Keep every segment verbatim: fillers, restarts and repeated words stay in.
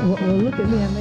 Well, well, look at me, I'm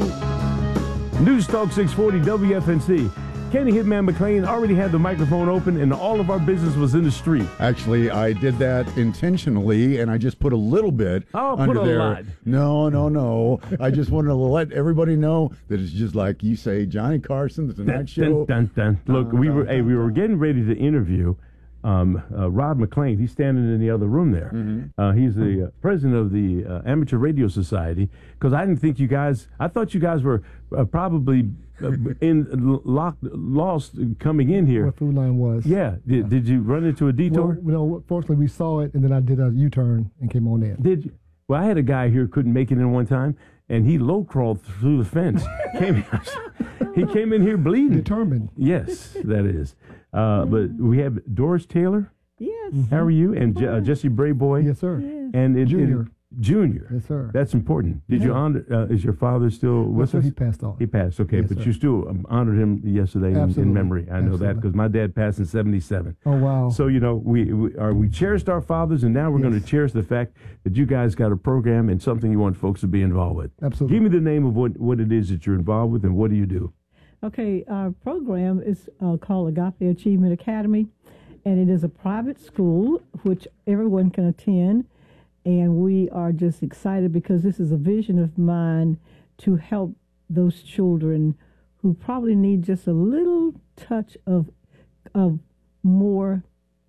eight. News Talk six forty W F N C. Kenny Hitman McLean already had the microphone open, and all of our business was in the street. Actually, I did that intentionally, and I just put a little bit Oh, under put a there. lot. No, no, no. I just wanted to let everybody know that it's just like you say, Johnny Carson, the Tonight Dun, Show. dun, dun, dun. Look, Dun, we were dun, hey, we dun, were dun. getting ready to interview um, uh, Rod McLean. He's standing in the other room there. Mm-hmm. Uh, he's the uh, president of the uh, Amateur Radio Society. Because I didn't think you guys. I thought you guys were uh, probably uh, in locked, lost coming in here. Where Food Line was. Yeah. Did, did you run into a detour? Well, you know, fortunately, we saw it, and then I did a U-turn and came on in. Did you? Well, I had a guy here who couldn't make it in one time, and he low crawled through the fence. came, he came in here bleeding. Determined. Yes, that is. Uh, but we have Doris Taylor. Yes. How are you? And Je- uh, Jesse Brayboy. Yes, sir. Yes. And it, Junior. It, Junior. Yes, sir. That's important. Did you honor? Uh, is your father still with Yes, sir, us? he passed on. He passed. Okay, Yes, but sir. you still um, honored him yesterday in, in Absolutely. memory. I know that Absolutely. because my dad passed in seventy-seven. Oh, wow. So you know we, we are we cherished our fathers, and now we're going Yes. to cherish the fact that you guys got a program and something you want folks to be involved with. Absolutely. Give me the name of what what it is that you're involved with, and what do you do? Okay, our program is uh, called Agape Achievement Academy, and it is a private school which everyone can attend. And we are just excited because this is a vision of mine to help those children who probably need just a little touch of of more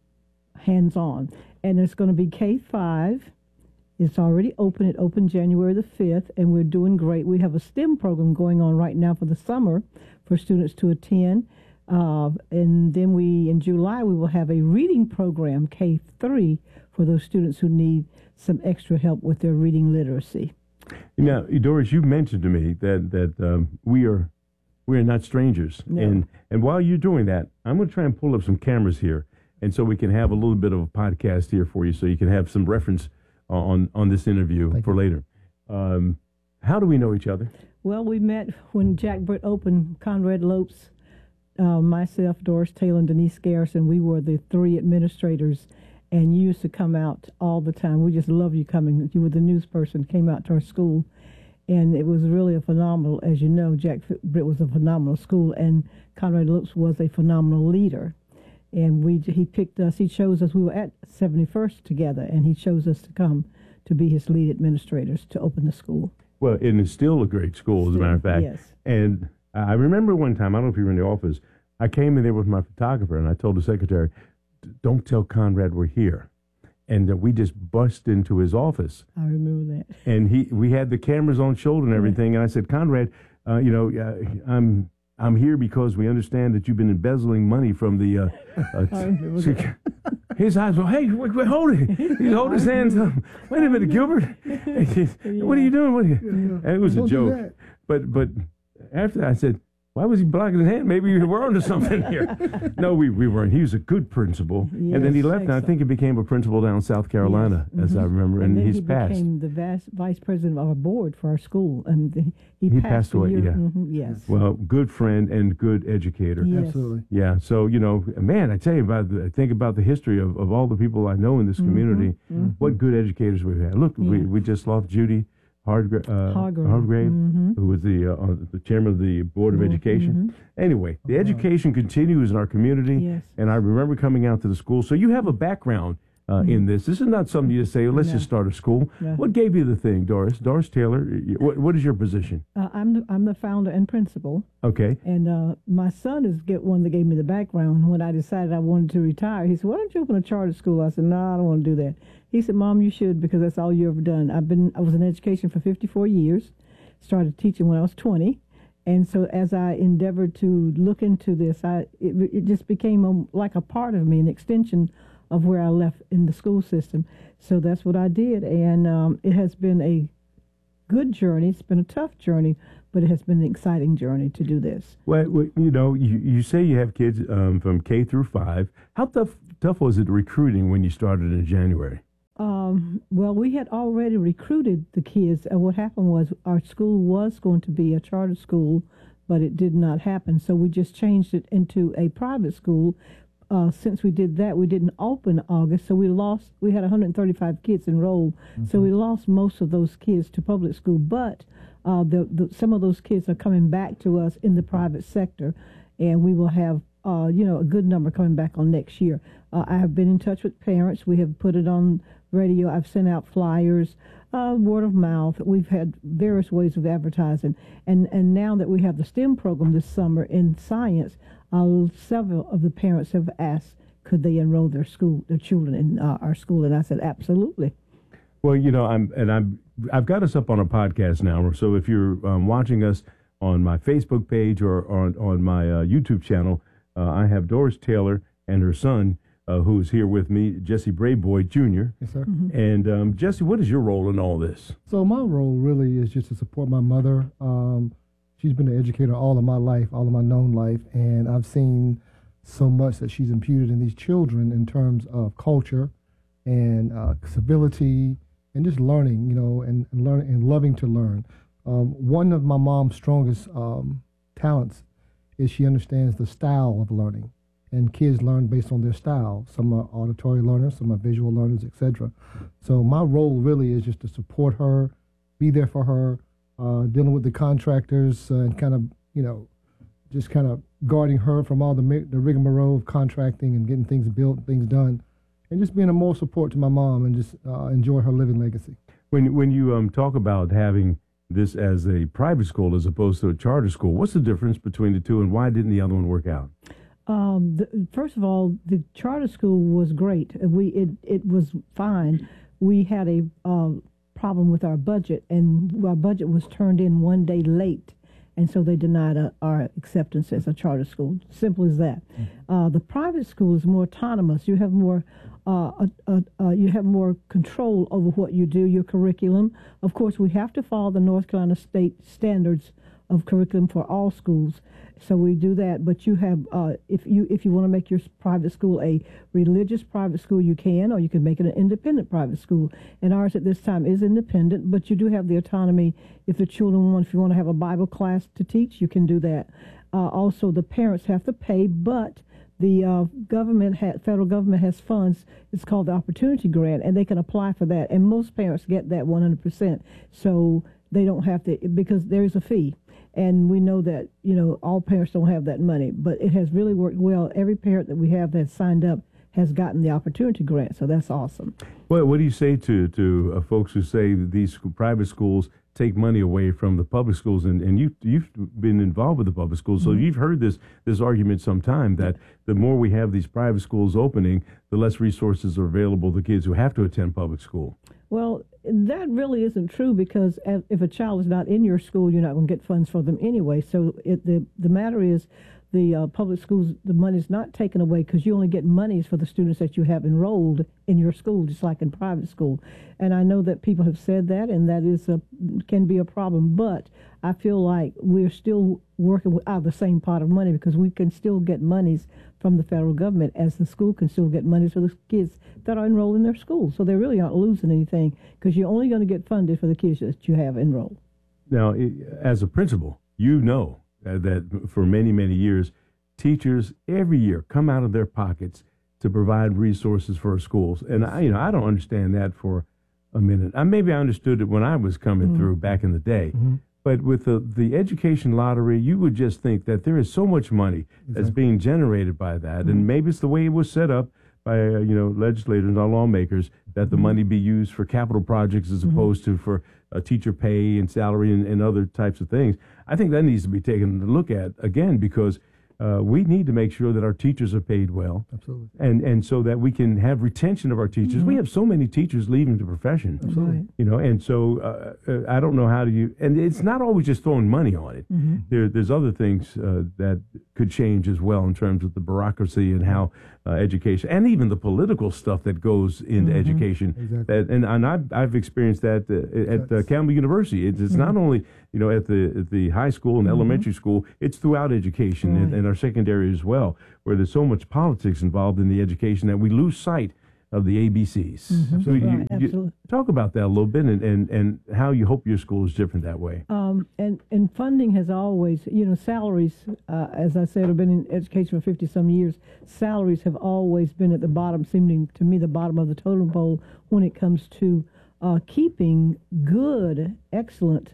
hands-on. And it's going to be K five. It's already open. It opened January the fifth, and we're doing great. We have a STEM program going on right now for the summer for students to attend. Uh, and then we, in July, we will have a reading program, K three, for those students who need some extra help with their reading literacy. Now, Doris, you mentioned to me that that um, we are we are not strangers, No. and and while you're doing that, I'm going to try and pull up some cameras here, and so we can have a little bit of a podcast here for you, so you can have some reference on on this interview Thank for you. later. Um, how do we know each other? Well, we met when Jack Britt opened Conrad Lopes. Uh, myself, Doris Taylor, and Denise Garrison, we were the three administrators, and you used to come out all the time. We just love you coming. You were the news person, came out to our school, and it was really a phenomenal, as you know, Jack Britt was a phenomenal school, and Conrad Lopes was a phenomenal leader. And we he picked us, he chose us, we were at seventy-first together, and he chose us to come to be his lead administrators to open the school. Well, and it's still a great school, as a matter of fact. Yes. And I remember one time, I don't know if you were in the office, I came in there with my photographer, and I told the secretary, don't tell Conrad we're here. And uh, we just bust into his office. I remember that. And he, we had the cameras on shoulder and everything. And I said, Conrad, uh, you know, uh, I'm I'm here because we understand that you've been embezzling money from the. Uh, I remember uh, that. his eyes were, hey, wait, wait, hold it. He hold his hands up. Wait a minute, Gilbert. What are you doing? What are you? And it was Don't a do joke. that. But but after that, I said, why was he blocking his hand? Maybe we were onto something here. No, we, we weren't. He was a good principal. and then he Yes, left, and I excellent. think he became a principal down in South Carolina, Yes, as I mhm. remember, and, then he's he passed. became the vice, vice president of our board for our school, and he, he, He passed, passed a away, year- yeah. mhm, yes. Well, good friend and good educator. Yes. Absolutely. Yeah, so, you know, man, I tell you about, the, I think about the history of, of all the people I know in this community, what good educators we've had. Look, we, Mm-hmm. Yeah. we just lost Judy Hardgra- uh, Hargrave. Hargrave, Mhm. who was the uh, uh, the chairman of the Board of Education. Anyway, the education continues in our community, Yes. and I remember coming out to the school. So you have a background uh, in this. This is not something you just say, let's No. just start a school. No. What gave you the thing, Doris? Doris Taylor, y- what, what is your position? Uh, I'm the, I'm the founder and principal, Okay. and uh, my son is get one that gave me the background. When I decided I wanted to retire, he said, "Why don't you open a charter school?" I said, "No, I don't want to do that." He said, "Mom, you should, because that's all you ever done." I've been I was in education for fifty-four years. Started teaching when I was twenty. And so as I endeavored to look into this, I it, it just became a, like a part of me, an extension of where I left in the school system. So that's what I did. And um, it has been a good journey. It's been a tough journey, but it has been an exciting journey to do this. Well, well, you know, you, you say you have kids um, from K through five. How tough tough was it recruiting when you started in January? Um, well, we had already recruited the kids, and what happened was our school was going to be a charter school, but it did not happen. So we just changed it into a private school. Uh, since we did that, we didn't open August, so we lost. We had one hundred thirty-five kids enrolled, so we lost most of those kids to public school. But uh, the, the some of those kids are coming back to us in the private sector, and we will have uh, you know a good number coming back on next year. Uh, I have been in touch with parents. We have put it on radio. I've sent out flyers, uh, word of mouth. We've had various ways of advertising, and and now that we have the STEM program this summer in science, uh, several of the parents have asked, could they enroll their school, their children in uh, our school, and I said absolutely. Well, you know, I'm and I'm I've got us up on a podcast now. So if you're um, watching us on my Facebook page or on on my uh, YouTube channel, uh, I have Doris Taylor and her son, uh, who is here with me, Jesse Brayboy Junior Yes, sir. Mm-hmm. And um, Jesse, what is your role in all this? So my role really is just to support my mother. Um, she's been an educator all of my life, all of my known life, and I've seen so much that she's imputed in these children in terms of culture and uh, civility and just learning, you know, and, and learning and loving to learn. Um, one of my mom's strongest um, talents is she understands the style of learning, and kids learn based on their style. Some are auditory learners, some are visual learners, et cetera. So my role really is just to support her, be there for her, uh, dealing with the contractors uh, and kind of, you know, just kind of guarding her from all the the rigmarole of contracting and getting things built, things done, and just being a more support to my mom and just uh, enjoy her living legacy. When when you um, talk about having this as a private school as opposed to a charter school, what's the difference between the two, and why didn't the other one work out? Um, the, first of all, the charter school was great. We it it was fine. We had a uh, problem with our budget, and our budget was turned in one day late, and so they denied uh, our acceptance as a charter school. Simple as that. Mm-hmm. Uh, the private school is more autonomous. You have more. Uh, uh, uh, uh, you have more control over what you do, your curriculum. Of course, we have to follow the North Carolina state standards of curriculum for all schools, so we do that. But you have, uh, if you if you want to make your private school a religious private school, you can, or you can make it an independent private school. And ours at this time is independent, but you do have the autonomy. If the children want, if you want to have a Bible class to teach, you can do that. Uh, also, the parents have to pay, but the uh, government, ha- federal government has funds. It's called the Opportunity Grant, and they can apply for that. And most parents get that one hundred percent. So they don't have to, because there's a fee. And we know that, you know, all parents don't have that money. But it has really worked well. Every parent that we have that signed up has gotten the Opportunity Grant. So that's awesome. Well, what do you say to, to uh, folks who say that these school, private schools take money away from the public schools, and, and you, you've been involved with the public schools, so mm-hmm. you've heard this this argument sometime that the more we have these private schools opening, the less resources are available to kids who have to attend public school. Well, that really isn't true, because if a child is not in your school, you're not going to get funds for them anyway. So it, the, the matter is, the uh, public schools, the money is not taken away, because you only get monies for the students that you have enrolled in your school, just like in private school. And I know that people have said that, and that is a, can be a problem. But I feel like we're still working out of the same pot of money, because we can still get monies from the federal government, as the school can still get monies for the kids that are enrolled in their school. So they really aren't losing anything, because you're only going to get funded for the kids that you have enrolled. Now, as a principal, you know Uh, that for many, many years, teachers every year come out of their pockets to provide resources for our schools. And I, you know, I don't understand that for a minute. I, maybe I understood it when I was coming mm-hmm. through back in the day. Mm-hmm. But with the, the education lottery, you would just think that there is so much money exactly. that's being generated by that. Mm-hmm. And maybe it's the way it was set up by, uh, you know, legislators and our lawmakers, that the mm-hmm. money be used for capital projects as mm-hmm. opposed to for uh, teacher pay and salary and, and other types of things. I think that needs to be taken a look at again, because uh, we need to make sure that our teachers are paid well. Absolutely. And and so that we can have retention of our teachers. Mm-hmm. We have so many teachers leaving the profession. Absolutely. You know, and so uh, uh, I don't know how do you, and it's not always just throwing money on it. Mm-hmm. There, there's other things uh, that could change as well in terms of the bureaucracy and how uh, education, and even the political stuff that goes into mm-hmm. education. Exactly. That, and and I've, I've experienced that uh, at uh, Campbell University. It's, it's mm-hmm. not only, you know, at the at the high school and mm-hmm. elementary school, it's throughout education right. and, and our secondary as well, where there's so much politics involved in the education that we lose sight of the A B Cs. Mm-hmm. So you, right, you absolutely. talk about that a little bit, and, and, and how you hope your school is different that way. Um, and, and funding has always, you know, salaries, uh, as I said, I've been in education for fifty-some years. Salaries have always been at the bottom, seeming to me the bottom of the totem pole when it comes to uh, keeping good, excellent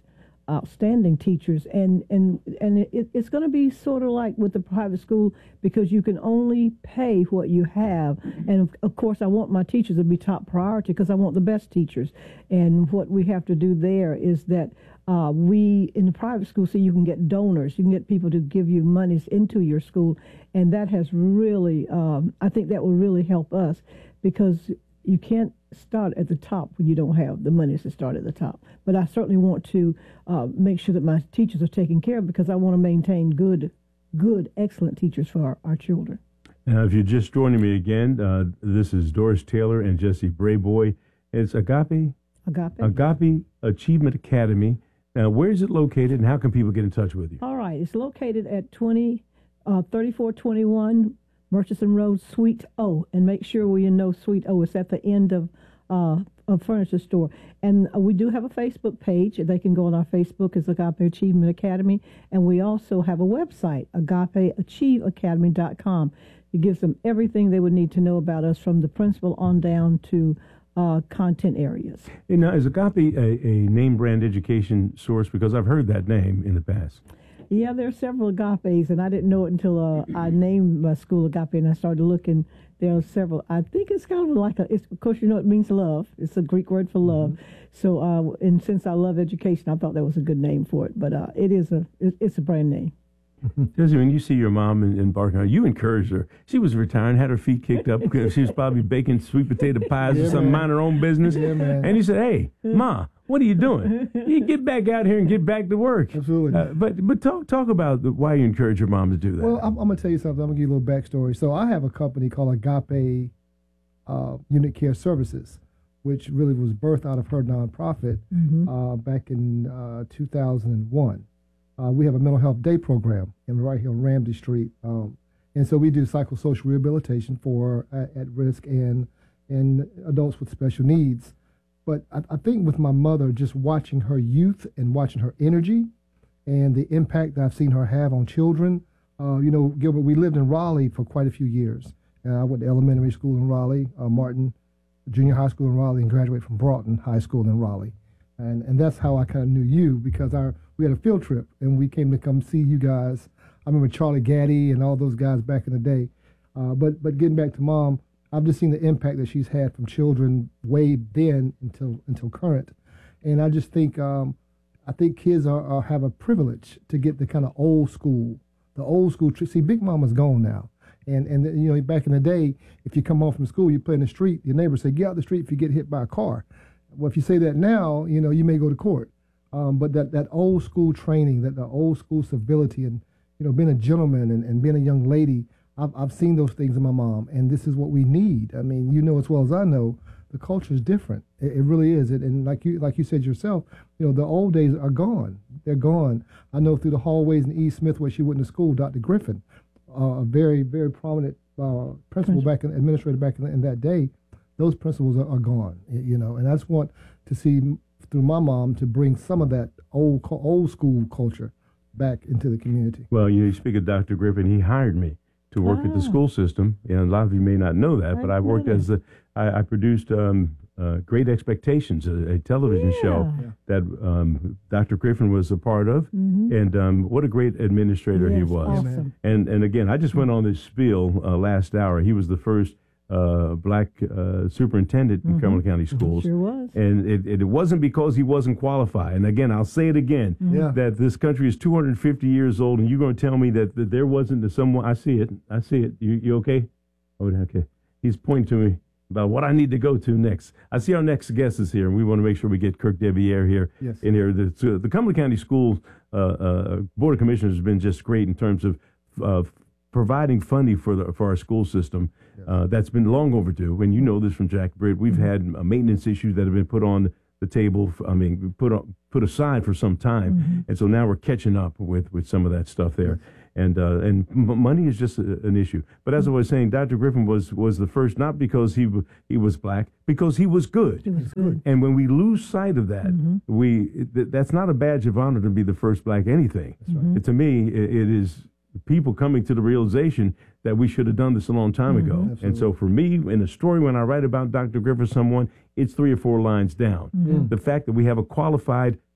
outstanding teachers, and and and it, it's going to be sort of like with the private school, because you can only pay what you have. And of, of course, I want my teachers to be top priority because I want the best teachers. And what we have to do there is that uh, we in the private school, so you can get donors, you can get people to give you monies into your school, and that has really, um, I think that will really help us, because you can't start at the top when you don't have the money to start at the top. But I certainly want to uh, make sure that my teachers are taken care of, because I want to maintain good, good, excellent teachers for our, our children. Now, if you're just joining me again, uh, this is Doris Taylor and Jesse Brayboy. It's Agape? Agape. Agape Achievement Academy. Now, where is it located, and how can people get in touch with you? All right. It's located at twenty, uh, thirty-four twenty-one Murchison Road, Suite O. And make sure we know Suite O is at the end of uh, a furniture store. And uh, we do have a Facebook page. They can go on our Facebook as Agape Achievement Academy. And we also have a website, agape achieve academy dot com. It gives them everything they would need to know about us, from the principal on down to uh, content areas. Hey, now, is Agape a, a name brand education source? Because I've heard that name in the past. Yeah, there are several Agapes, and I didn't know it until uh, I named my school Agape, and I started looking. There are several. I think it's kind of like a, it's, of course, you know, it means love. It's a Greek word for love. Mm-hmm. So, uh, and since I love education, I thought that was a good name for it. But uh, it is a, it, it's a brand name. Jesse, when you see your mom in, in Barking, you encouraged her. She was retiring, had her feet kicked up. She was probably baking sweet potato pies yeah, or something, mind her own business. Yeah, man. And you said, "Hey, Ma, what are you doing? You get back out here and get back to work." Absolutely. Uh, but but talk talk about the, why you encourage your mom to do that. Well, I'm, I'm going to tell you something. I'm going to give you a little backstory. So I have a company called Agape uh, Unit Care Services, which really was birthed out of her nonprofit mm-hmm. uh, back in uh, two thousand one. Uh, we have a mental health day program in right here on Ramsey Street, um, and so we do psychosocial rehabilitation for uh, at-risk and and adults with special needs. But I, I think with my mother, just watching her youth and watching her energy, and the impact that I've seen her have on children. Uh, you know, Gilbert, we lived in Raleigh for quite a few years. And I went to elementary school in Raleigh, uh, Martin Junior High School in Raleigh, and graduated from Broughton High School in Raleigh. And and that's how I kind of knew you, because our we had a field trip and we came to come see you guys. I remember Charlie Gaddy and all those guys back in the day. Uh, but but getting back to Mom, I've just seen the impact that she's had from children way then until until current, and I just think um, I think kids are, are have a privilege to get the kind of old school, the old school. See, Big Mama's gone now. And, and you know, back in the day, if you come home from school, you play in the street, your neighbors say, get out the street if you get hit by a car. Well, if you say that now, you know, you may go to court. Um, but that, that old school training, that the old school civility and, you know, being a gentleman and, and being a young lady, I've, I've seen those things in my mom. And this is what we need. I mean, you know as well as I know, the culture is different. It, it really is. It, and like you like you said yourself, you know, the old days are gone. They're gone. I know through the hallways in East Smith where she went to school, Doctor Griffin, Uh, a very, very prominent uh, principal back in, administrator back in, in that day, those principles are, are gone, you know. And I just want to see through my mom to bring some of that old old school culture back into the community. Well, you, know, you speak of Doctor Griffin. He hired me to work ah. at the school system. And a lot of you may not know that, I but I worked as the, I, I produced um, uh, Great Expectations, a, a television yeah. show that um, Doctor Griffin was a part of. Mm-hmm. And um, what a great administrator yes, he was. Awesome. And and again, I just went on this spiel uh, last hour. He was the first uh, black uh, superintendent in mm-hmm. Cumberland County Schools. Sure was. And it, it wasn't because he wasn't qualified. And again, I'll say it again, Mm-hmm. Yeah. that this country is two hundred fifty years old, and you're going to tell me that, that there wasn't someone, I see it, I see it. You, you okay? Oh, okay. He's pointing to me about what I need to go to next. I see our next guest is here, and we want to make sure we get Kirk Debier here Yes. in here. The, so the Cumberland County Schools uh, uh, Board of Commissioners has been just great in terms of uh, providing funding for the for our school system. Yes. Uh, that's been long overdue, and you know this from Jack Britt. We've mm-hmm. had uh, maintenance issues that have been put on the table. I mean, put on, put aside for some time, mm-hmm. and so now we're catching up with, with some of that stuff there. Yes. And uh, and m- money is just a, an issue. But as I was saying, Doctor Griffin was, was the first, not because he w- he was black, because he was good. He was good. And when we lose sight of that, mm-hmm. we th- that's not a badge of honor to be the first black anything. Mm-hmm. It, to me, it, it is people coming to the realization that we should have done this a long time mm-hmm. ago. Absolutely. And so for me, in a story when I write about Doctor Griffin, someone, it's three or four lines down. Mm-hmm. The fact that we have a qualified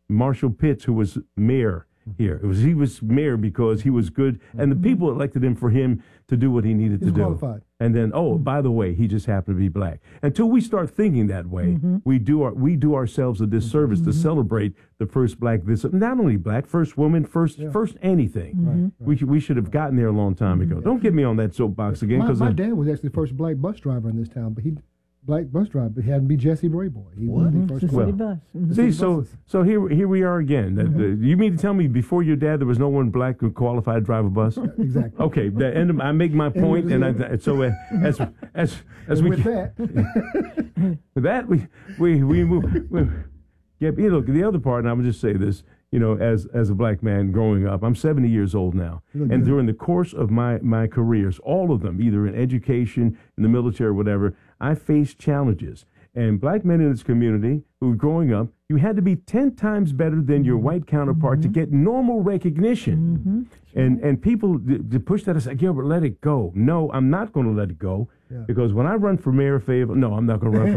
Marshall Pitts, who was mayor here. It was he was mayor because he was good, and the people elected him for him to do what he needed He's to do. qualified. And then, oh, by the way, he just happened to be black. Until we start thinking that way, Mm-hmm. we do our, we do ourselves a disservice Mm-hmm. to celebrate the first black this, not only black, first woman, first Yeah. first anything. Mm-hmm. Right, We should- we should have gotten there a long time ago. Don't get me on that soapbox again, My, because my dad was actually the first black bus driver in this town, but he black bus driver, but he had to be Jesse Brayboy. He was the It's first the one. city bus. Mhm. see, so buses. so here here we are again. That- the- you mean to tell me before your dad there was no one black who qualified to drive a bus? Exactly. Okay, the end of, I make my point, and I, so uh, as as as And we with that, with that we we we move. We, yeah, you know, the other part, and I would just say this, you know, as as a black man growing up, I'm seventy years old now, You look and good. during the course of my my careers, all of them, either in education, in the military, or whatever, I faced challenges. And black men in this community who were growing up, you had to be ten times better than your white counterpart to get normal recognition. And and people d- d- push that aside. Gilbert, let it go. No, I'm not going to let it go. Yeah. Because when I run for mayor of Fayetteville, no, I'm not going to run for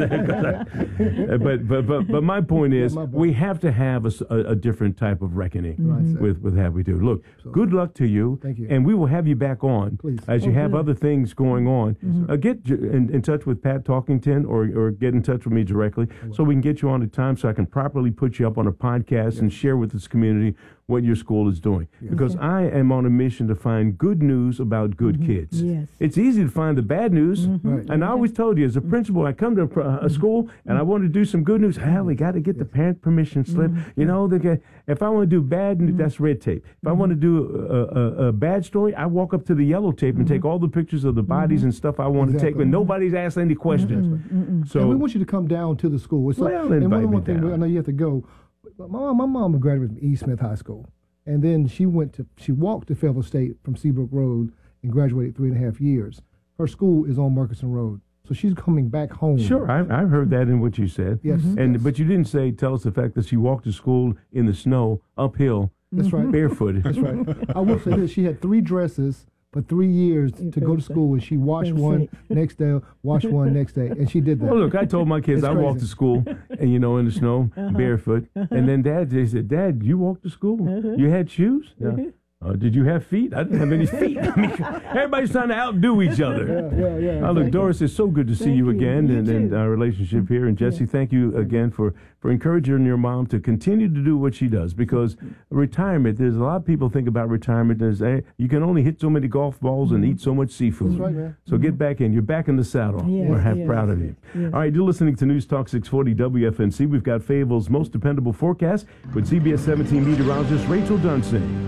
mayor. but, but but but my point is, my boy. we have to have a, s- a- a different type of reckoning Right, sir. with with how we do. Look, good luck to you. Thank you. And we will have you back on Please. as you Oh, have good. other things going on. Uh, get j- in, in touch with Pat Talkington, or or get in touch with me directly, so we can get you on the time, so I can properly put you up on a podcast and share with this community what your school is doing. Because I am on a mission to find good news about good kids. Yes. It's easy to find the bad news. Right. And I always told you, as a principal, I come to a, pr- a school and I want to do some good news. Hell, we got to get the parent permission slip. You know, they get, if I want to do bad news, that's red tape. If I want to do a, a, a bad story, I walk up to the yellow tape and take all the pictures of the bodies and stuff I want to take, Exactly. but nobody's asked any questions. So and we want you to come down to the school. It's like, Well, and invite one me more thing, down. I know you have to go. My mom, my mom graduated from East Smith High School, and then she went to she walked to Fayetteville State from Seabrook Road and graduated three and a half years. Her school is on Murchison Road, so she's coming back home. Sure, I, I heard that in what you said. Yes, and yes. but you didn't say tell us the fact that she walked to school in the snow uphill, That's right. barefoot. That's right. I will say this: she had three dresses for three years to go to school, and she washed Perfect. one next day, washed one next day, and she did that. Well, look, I told my kids It's I walked crazy. to school, and you know, in the snow, barefoot. And then Dad, they said, "Dad, you walked to school? You had shoes? Yeah. Uh, did you have feet? I didn't have any feet. I mean, everybody's trying to outdo each other." yeah, yeah, yeah. Oh, look, Doris, it's so good to see Thank you you. again, You and, and too. our relationship here. And Jesse, thank you again for, for encouraging your mom to continue to do what she does. Because retirement, there's a lot of people think about retirement as hey, you can only hit so many golf balls and eat so much seafood. That's right, man. So get back in. You're back in the saddle. Yes, We're half yes, proud of you. yes. All right, you're listening to News Talk six forty W F N C. We've got Fayetteville's most dependable forecast with C B S seventeen meteorologist Rachel Dunsing.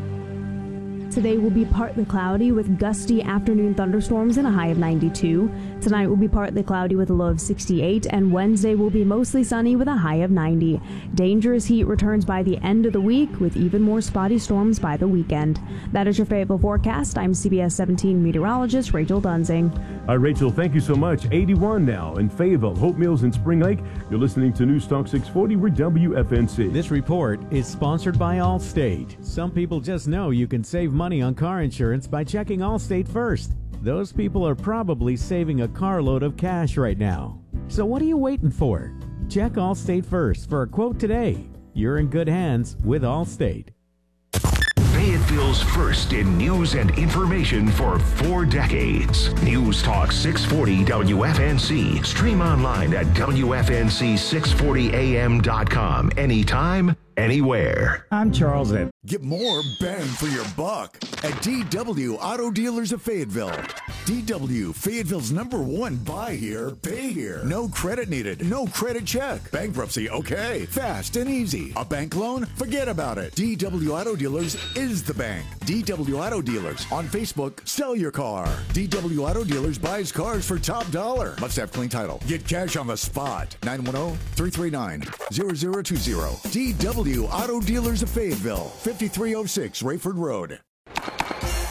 Today will be partly cloudy with gusty afternoon thunderstorms and a high of ninety-two. Tonight will be partly cloudy with a low of sixty-eight, and Wednesday will be mostly sunny with a high of ninety. Dangerous heat returns by the end of the week with even more spotty storms by the weekend. That is your Fayetteville forecast. I'm C B S seventeen meteorologist Rachel Dunsing. All right, Rachel, thank you so much. eighty-one now in Fayetteville, Hope Mills, and Spring Lake. You're listening to News Talk six forty. We're W F N C. This report is sponsored by Allstate. Some people just know you can save money on car insurance by checking Allstate first. Those people are probably saving a carload of cash right now. So what are you waiting for? Check Allstate first for a quote today. You're in good hands with Allstate. Fayetteville's first in news and information for four decades. News Talk six forty W F N C. Stream online at W F N C six forty A M dot com. Anytime, anywhere. I'm Charles Ed. Get more bang for your buck at D W Auto Dealers of Fayetteville. D W, Fayetteville's number one buy here, pay here. No credit needed, no credit check. Bankruptcy, okay. Fast and easy. A bank loan? Forget about it. D W Auto Dealers is the bank. D W Auto Dealers. On Facebook, sell your car. D W Auto Dealers buys cars for top dollar. Must have clean title. Get cash on the spot. nine one zero, three three nine, zero zero two zero. D W Auto Dealers of Fayetteville. fifty-three oh six Rayford Road.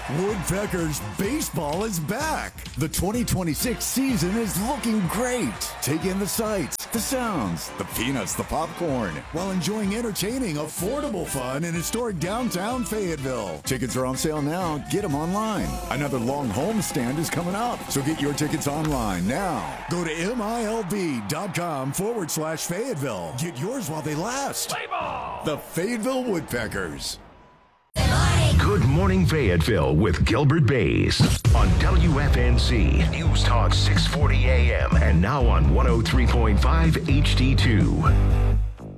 Woodpeckers baseball is back. The twenty twenty-six season is looking great. Take in the sights, the sounds, the peanuts, the popcorn, while enjoying entertaining, affordable fun in historic downtown Fayetteville. Tickets are on sale now. Get them online. Another long homestand is coming up, so get your tickets online now. Go to milb.com forward slash Fayetteville. Get yours while they last. Play ball! The Fayetteville Woodpeckers. Good Morning Fayetteville with Gilbert Bays on W F N C News Talk six forty A M and now on one oh three point five H D two.